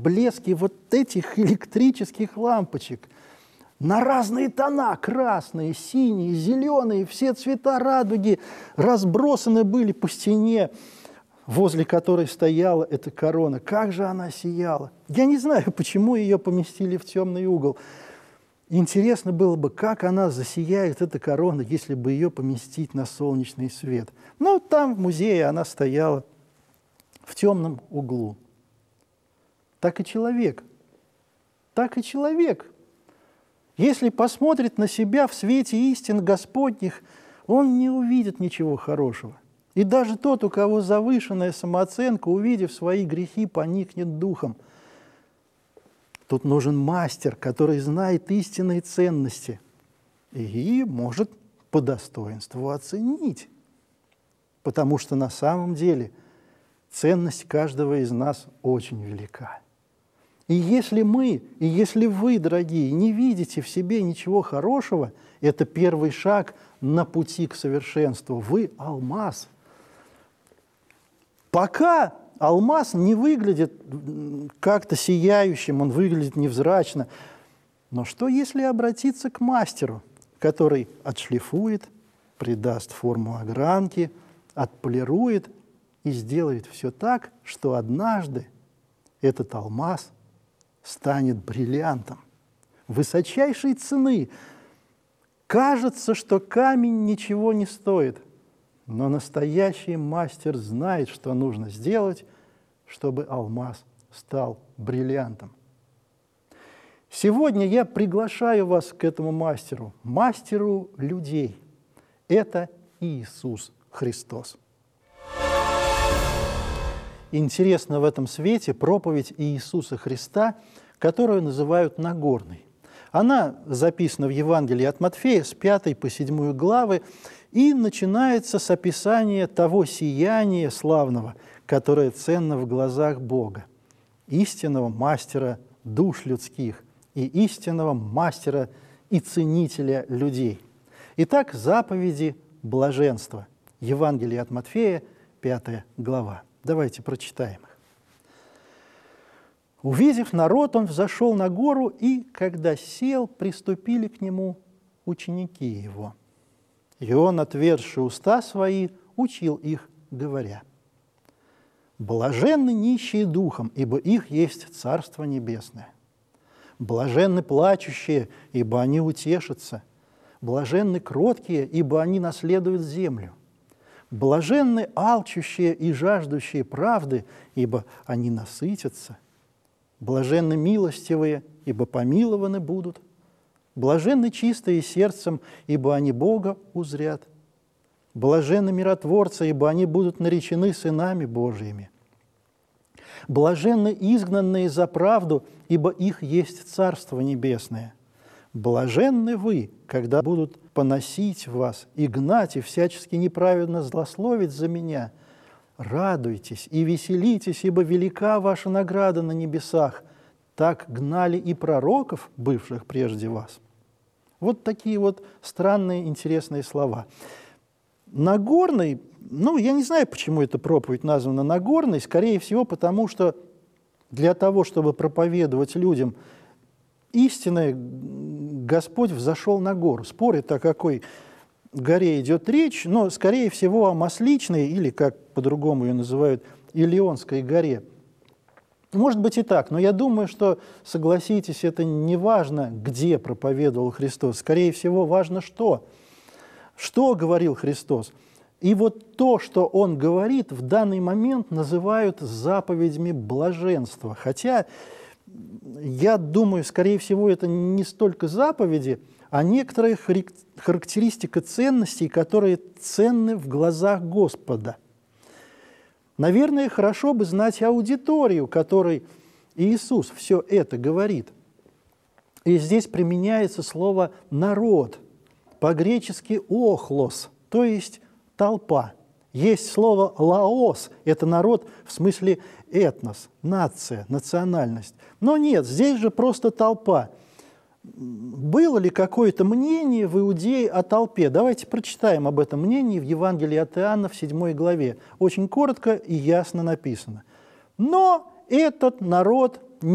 блеске вот этих электрических лампочек на разные тона, красные, синие, зеленые, все цвета радуги разбросаны были по стене, возле которой стояла эта корона. Как же она сияла! Я не знаю, почему ее поместили в темный угол. Интересно было бы, как она засияет, эта корона, если бы ее поместить на солнечный свет. Но там в музее она стояла в темном углу. Так и человек. Так и человек. Если посмотрит на себя в свете истин Господних, он не увидит ничего хорошего. И даже тот, у кого завышенная самооценка, увидев свои грехи, поникнет духом. Тут нужен мастер, который знает истинные ценности и может по достоинству оценить. Потому что на самом деле ценность каждого из нас очень велика. И если мы, и если вы, дорогие, не видите в себе ничего хорошего, это первый шаг на пути к совершенству. Вы алмаз. Пока алмаз не выглядит как-то сияющим, он выглядит невзрачно. Но что, если обратиться к мастеру, который отшлифует, придаст форму огранки, отполирует и сделает все так, что однажды этот алмаз станет бриллиантом высочайшей цены. Кажется, что камень ничего не стоит, но настоящий мастер знает, что нужно сделать, чтобы алмаз стал бриллиантом. Сегодня я приглашаю вас к этому мастеру, мастеру людей. Это Иисус Христос. Интересно в этом свете проповедь Иисуса Христа, которую называют Нагорной. Она записана в Евангелии от Матфея с 5 по 7 главы и начинается с описания того сияния славного, которое ценно в глазах Бога, истинного мастера душ людских и истинного мастера и ценителя людей. Итак, заповеди блаженства. Евангелие от Матфея, 5 глава. Давайте прочитаем их. «Увидев народ, он взошел на гору, и, когда сел, приступили к нему ученики его. И он, отверзши уста свои, учил их, говоря: блаженны нищие духом, ибо их есть Царство Небесное. Блаженны плачущие, ибо они утешатся. Блаженны кроткие, ибо они наследуют землю. Блаженны алчущие и жаждущие правды, ибо они насытятся. Блаженны милостивые, ибо помилованы будут. Блаженны чистые сердцем, ибо они Бога узрят. Блаженны миротворцы, ибо они будут наречены сынами Божьими. Блаженны изгнанные за правду, ибо их есть Царство Небесное. Блаженны вы, когда будут поносить вас и гнать, и всячески неправедно злословить за меня. Радуйтесь и веселитесь, ибо велика ваша награда на небесах. Так гнали и пророков, бывших прежде вас». Вот такие вот странные, интересные слова. Нагорный, я не знаю, почему эта проповедь названа Нагорной, скорее всего, потому что для того, чтобы проповедовать людям истинное, Господь взошел на гору. Спорят, о какой горе идет речь, но, скорее всего, о Масличной, или, как по-другому ее называют, Илионской горе. Может быть и так, но я думаю, что, согласитесь, это не важно, где проповедовал Христос. Скорее всего, важно что. Что говорил Христос? И вот то, что Он говорит, в данный момент называют заповедями блаженства. Хотя, я думаю, скорее всего, это не столько заповеди, а некоторая характеристика ценностей, которые ценны в глазах Господа. Наверное, хорошо бы знать аудиторию, которой Иисус все это говорит. И здесь применяется слово «народ», по-гречески «охлос», то есть «толпа». Есть слово «лаос», это народ в смысле этнос, нация, национальность. Но нет, здесь же просто толпа. Было ли какое-то мнение в Иудее о толпе? Давайте прочитаем об этом мнении в Евангелии от Иоанна в 7 главе. Очень коротко и ясно написано. «Но этот народ